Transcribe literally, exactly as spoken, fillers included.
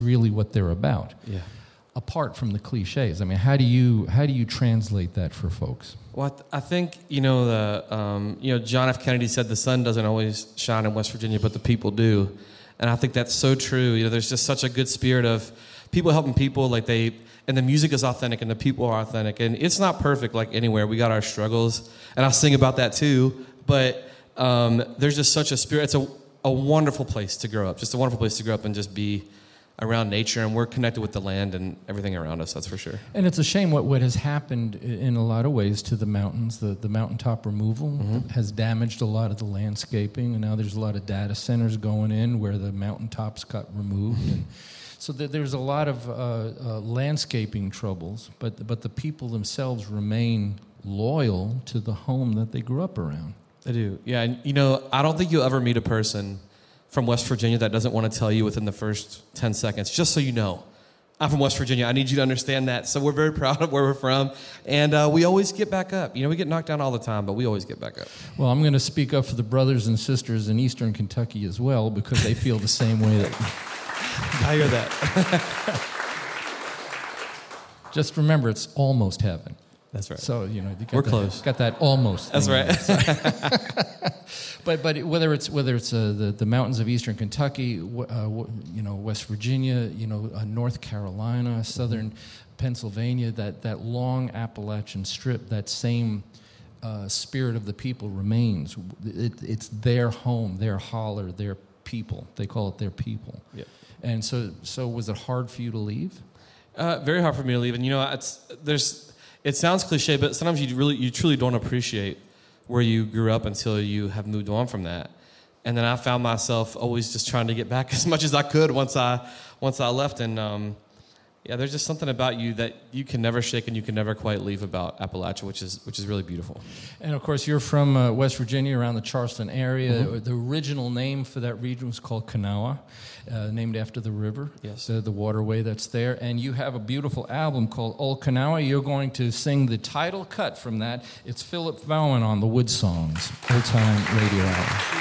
really what they're about. Yeah. Apart from the cliches, I mean, how do you how do you translate that for folks? Well, I, th- I think you know the um, you know John F. Kennedy said the sun doesn't always shine in West Virginia, but the people do, and I think that's so true. You know, there's just such a good spirit of people helping people, like they, and the music is authentic, and the people are authentic, and it's not perfect like anywhere. We got our struggles, and I'll sing about that too. But um, there's just such a spirit. It's a a wonderful place to grow up, just a wonderful place to grow up and just be around nature, and we're connected with the land and everything around us, that's for sure. And it's a shame what, what has happened in a lot of ways to the mountains. The, the mountaintop removal mm-hmm. has damaged a lot of the landscaping, and now there's a lot of data centers going in where the mountaintops got removed. And so th- there's a lot of uh, uh, landscaping troubles, but, but the people themselves remain loyal to the home that they grew up around. They do, yeah. And, you know, I don't think you'll ever meet a person from West Virginia that doesn't want to tell you within the first ten seconds, just so you know, I'm from West Virginia. I need you to understand that. So we're very proud of where we're from. And uh, we always get back up. You know, we get knocked down all the time, but we always get back up. Well, I'm going to speak up for the brothers and sisters in Eastern Kentucky as well, because they feel the same way that... I hear that. Just remember, it's almost heaven. That's right. So, you know, you got we're that, close. Got that almost. That's right. but but whether it's whether it's uh, the the mountains of Eastern Kentucky, uh, you know, West Virginia, you know, uh, North Carolina, Southern Pennsylvania, that that long Appalachian strip, that same uh, spirit of the people remains. It, it's their home, their holler, their people. They call it their people. Yeah. And so so was it hard for you to leave? Uh, very hard for me to leave, and you know, it's there's. It sounds cliche, but sometimes you really, you truly don't appreciate where you grew up until you have moved on from that. And then I found myself always just trying to get back as much as I could once I, once I left. And um, yeah, there's just something about you that you can never shake and you can never quite leave about Appalachia, which is which is really beautiful. And of course, you're from uh, West Virginia, around the Charleston area. Mm-hmm. The original name for that region was called Kanawha, uh, named after the river, yes, the, the waterway that's there. And you have a beautiful album called Old Kanawha. You're going to sing the title cut from that. It's Philip Bowen on the Wood Songs, Old Time Radio Hour.